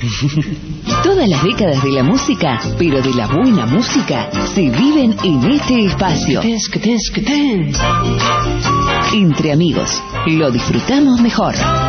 Todas las décadas de la música, pero de la buena música, se viven en este espacio. Entre amigos, lo disfrutamos mejor.